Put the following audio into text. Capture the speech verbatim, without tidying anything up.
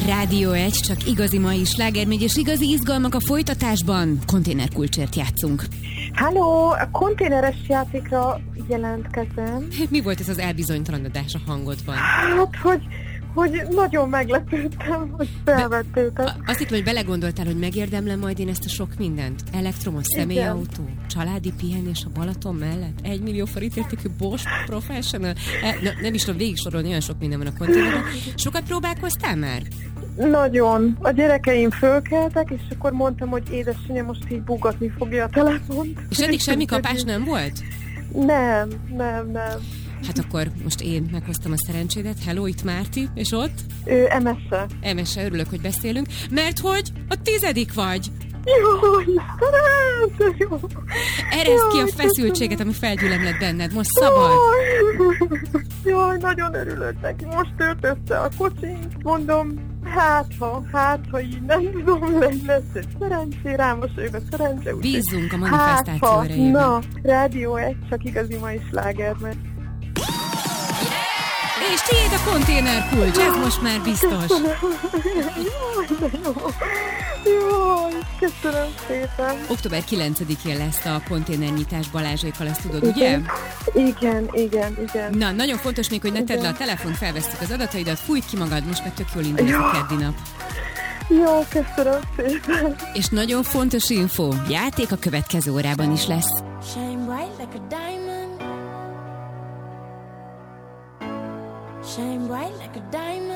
Rádió egy, csak igazi mai slágermegy, és igazi izgalmak a folytatásban. Konténerkulcsért játszunk. Halló, a konténeres játékra jelentkezem. Mi volt ez az elbizonytalanodás a hangodban? Hát, hogy, hogy nagyon meglepődtem, hogy felvettétek. Be, azt hittem, hogy belegondoltál, hogy megérdemlem majd én ezt a sok mindent? Elektromos személyautó, családi pihenés a Balaton mellett, egy millió forint értékű Bosch Professional. E, na, nem is tudom végig sorolni, olyan sok minden van a konténerben. Sokat próbálkoztál már? Nagyon. A gyerekeim fölkeltek, és akkor mondtam, hogy édesanyja most így bugatni fogja a telefont. És eddig semmi kapás nem volt? Nem, nem, nem. Hát akkor most én meghoztam a szerencsédet. Hello, itt Márti, és ott? Ő em es-e. em es-e, örülök, hogy beszélünk, mert hogy a tizedik vagy. Jó, Istenem, jó. Ereszd ki a feszültséget, ami felgyülemlett benned. Most szabad. Jaj, nagyon örülök neki. Most tört össze a kocsink. Mondom, hát ha, hát ha így nem tudom, lesz egy szerencsé, rám mosolyog a szerencse. Bízzunk a manifestáció hát, erejében. Na, Rádió egy, csak igazi mai sláger, mert... És tiéd a konténerkulcs, ez most már biztos. Jaj, de jó. Jaj, köszönöm szépen. október kilencedikén lesz a konténernyitás Balázsékkal, ezt tudod, ugye? Igen, igen, igen. Na, nagyon fontos még, hogy ne tedd le a telefont, felvesztük az adataidat, fújj ki magad, most meg tök jól indul ez a keddi nap. Jó, köszönöm szépen. És nagyon fontos info, játék a következő órában is lesz. Shine bright like a diamond. Shine bright like a diamond.